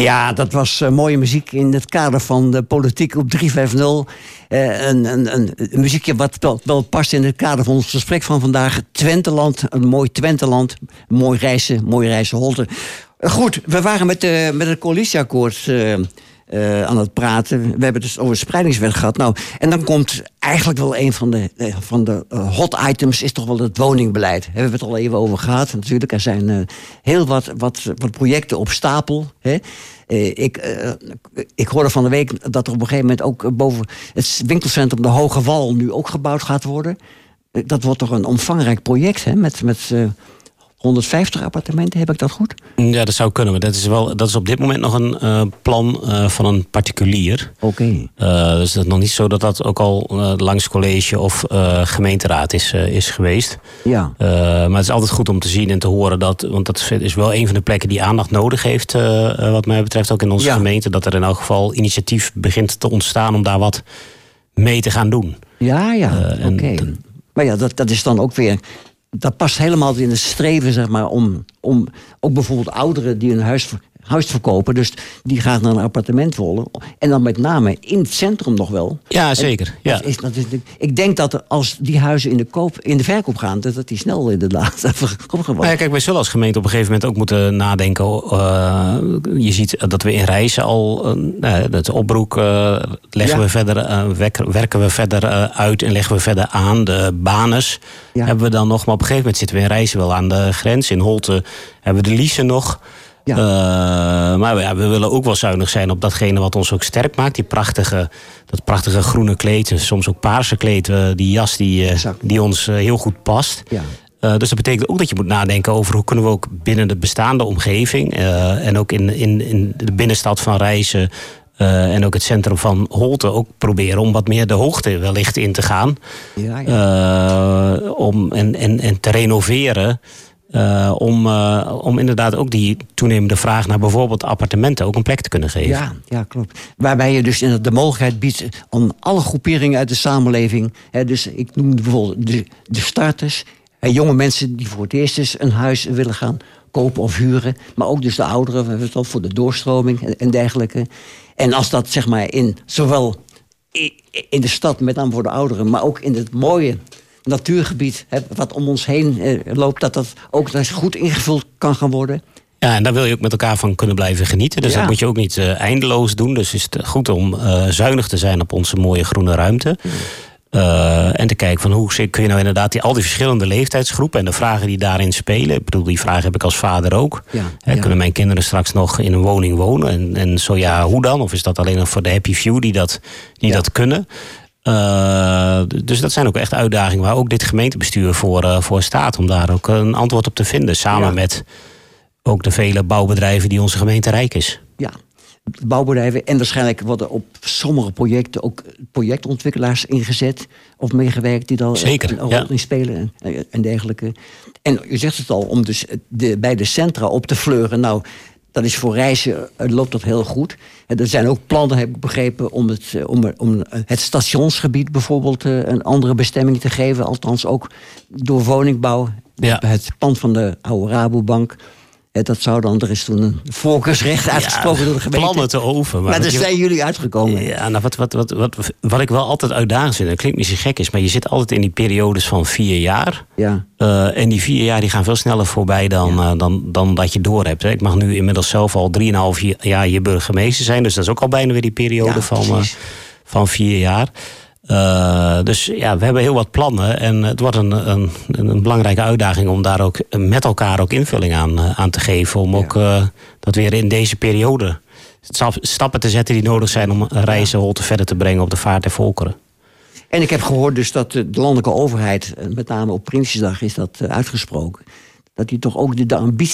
Ja, dat was mooie muziek in het kader van de politiek op 350. Een muziekje wat wel past in het kader van ons gesprek van vandaag. Twenteland, een mooi Twenteland. Mooi reizen Holte. Goed, we waren met het coalitieakkoord aan het praten. We hebben het dus over spreidingswet gehad. Nou, en dan komt eigenlijk wel een van de hot items, is toch wel het woningbeleid. Daar hebben we het al even over gehad. Natuurlijk, er zijn heel wat projecten op stapel. Hè. Ik hoorde van de week dat er op een gegeven moment ook boven het winkelcentrum de Hoge Wal nu ook gebouwd gaat worden. Dat wordt toch een omvangrijk project, hè, met 150 appartementen, heb ik dat goed? Ja, dat zou kunnen, maar dat is op dit moment nog een plan van een particulier. Oké. Dus het is nog niet zo dat ook al langs college of gemeenteraad is geweest. Ja. Maar het is altijd goed om te zien en te horen want dat is wel een van de plekken die aandacht nodig heeft, wat mij betreft ook in onze gemeente, dat er in elk geval initiatief begint te ontstaan om daar wat mee te gaan doen. Ja, oké. Maar ja, dat is dan ook weer. Dat past helemaal in het streven, zeg maar, om ook bijvoorbeeld ouderen die een huis verkopen, dus die gaan naar een appartement willen. En dan met name in het centrum nog wel. Ja, zeker. Ja. Ik denk dat als die huizen in de verkoop gaan, dat die snel inderdaad verkocht worden. Ja, kijk, wij zullen als gemeente op een gegeven moment ook moeten nadenken. Je ziet dat we in Rijssen al het Opbroek leggen we verder, werken we verder uit en leggen we verder aan. De Banes hebben we dan nog, maar op een gegeven moment zitten we in Rijssen wel aan de grens. In Holte hebben we de Liese nog. Ja. Maar we willen ook wel zuinig zijn op datgene wat ons ook sterk maakt. Dat prachtige groene kleed, en soms ook paarse kleed, die jas die ons heel goed past. Ja. Dus dat betekent ook dat je moet nadenken over hoe kunnen we ook binnen de bestaande omgeving en ook in de binnenstad van Rijssen en ook het centrum van Holte ook proberen om wat meer de hoogte wellicht in te gaan. En te renoveren. Om inderdaad ook die toenemende vraag naar bijvoorbeeld appartementen ook een plek te kunnen geven. Ja, klopt. Waarbij je dus de mogelijkheid biedt aan alle groeperingen uit de samenleving. Dus ik noem bijvoorbeeld de starters. Jonge mensen die voor het eerst eens een huis willen gaan kopen of huren. Maar ook dus de ouderen, we hebben het al voor de doorstroming en dergelijke. En als dat zeg maar zowel in de stad, met name voor de ouderen, maar ook in het mooie natuurgebied wat om ons heen loopt, dat ook goed ingevuld kan gaan worden. Ja, en daar wil je ook met elkaar van kunnen blijven genieten. Dus dat moet je ook niet eindeloos doen. Dus is het goed om zuinig te zijn op onze mooie groene ruimte. En te kijken van hoe kun je nou inderdaad al die verschillende leeftijdsgroepen en de vragen die daarin spelen. Ik bedoel, die vragen heb ik als vader ook. Kunnen mijn kinderen straks nog in een woning wonen? En zo ja, hoe dan? Of is dat alleen nog voor de happy few die dat kunnen? Dus dat zijn ook echt uitdagingen waar ook dit gemeentebestuur voor staat. Om daar ook een antwoord op te vinden. Samen met ook de vele bouwbedrijven die onze gemeente rijk is. Ja, bouwbedrijven. En waarschijnlijk worden op sommige projecten ook projectontwikkelaars ingezet of meegewerkt die dan een rol in spelen en dergelijke. En u zegt het al, om dus bij de centra op te fleuren. Nou, dat is voor Rijssen, loopt dat heel goed. Er zijn ook plannen, heb ik begrepen, om het stationsgebied bijvoorbeeld een andere bestemming te geven. Althans ook door woningbouw. Ja. Het pand van de oude Rabobank. Dat zou dan, er is toen een voorkeursrecht uitgesproken door de gemeente. Plannen te over. Maar daar zijn jullie uitgekomen. Ja, nou, wat ik wel altijd uitdagend vind, dat klinkt misschien gek is, maar je zit altijd in die periodes van 4 jaar. Ja. En die 4 jaar die gaan veel sneller voorbij dan dat je door hebt. Ik mag nu inmiddels zelf al 3,5 jaar je burgemeester zijn. Dus dat is ook al bijna weer die periode van 4 jaar. Dus ja, we hebben heel wat plannen. En het wordt een belangrijke uitdaging om daar ook met elkaar ook invulling aan te geven. Om ook dat weer in deze periode stappen te zetten die nodig zijn om Rijssen Holte verder te brengen op de vaart der volkeren. En ik heb gehoord dus dat de landelijke overheid, met name op Prinsjesdag is dat uitgesproken, dat die toch ook de ambitie